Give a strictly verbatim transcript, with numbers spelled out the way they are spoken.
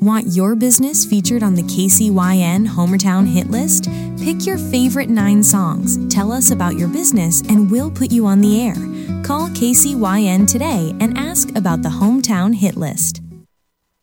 Want your business featured on the K C Y N Homertown hit list? Pick your favorite nine songs, tell us about your business, and we'll put you on the air. Call K C Y N today and ask about the Hometown hit list.